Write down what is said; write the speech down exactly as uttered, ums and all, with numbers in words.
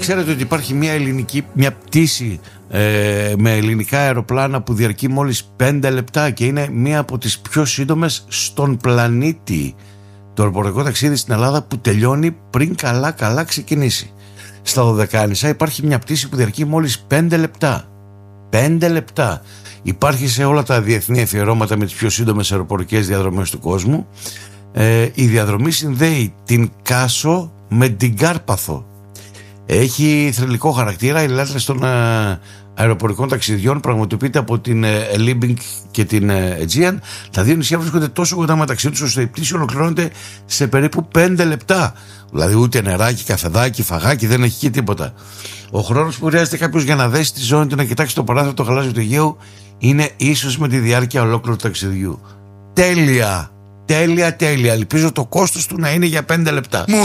ξέρετε ότι υπάρχει μια ελληνική, μια πτήση ε, με ελληνικά αεροπλάνα που διαρκεί μόλις πέντε λεπτά και είναι μία από τις πιο σύντομες στον πλανήτη. Το αεροπορικό ταξίδι στην Ελλάδα που τελειώνει πριν καλά καλά ξεκινήσει. Στα Δωδεκάνησα υπάρχει μια πτήση που διαρκεί μόλις πέντε λεπτά. πέντε λεπτά. Υπάρχει σε όλα τα διεθνή αφιερώματα με τις πιο σύντομες αεροπορικές διαδρομές του κόσμου. Ε, η διαδρομή συνδέει την Κάσο με την Κάρπαθο. Έχει θρυλικό χαρακτήρα. Οι λάτρες των ε, αεροπορικών ταξιδιών πραγματοποιείται από την ε, Liebing και την ε, Aegean. Τα δύο νησιά βρίσκονται τόσο κοντά μεταξύ τους ώστε η πτήση ολοκληρώνεται σε περίπου πέντε λεπτά. Δηλαδή ούτε νεράκι, καφεδάκι, φαγάκι, δεν έχει και τίποτα. Ο χρόνος που χρειάζεται κάποιος για να δέσει τη ζώνη του, να κοιτάξει το παράθυρο το γαλάζιο του Αιγαίου, είναι ίσως με τη διάρκεια ολόκληρου ταξιδιού. Τέλεια! Τέλεια, τέλεια. Ελπίζω το κόστος του να είναι για πέντε λεπτά.